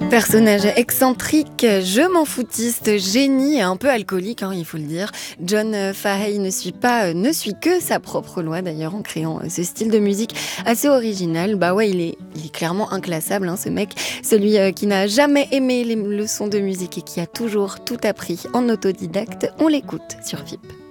Personnage excentrique, je m'en foutiste, génie et un peu alcoolique, il faut le dire. John Fahey ne suit que sa propre loi d'ailleurs en créant ce style de musique assez original. Bah ouais, il est clairement inclassable, ce mec. Celui qui n'a jamais aimé les leçons de musique et qui a toujours tout appris en autodidacte. On l'écoute sur VIP.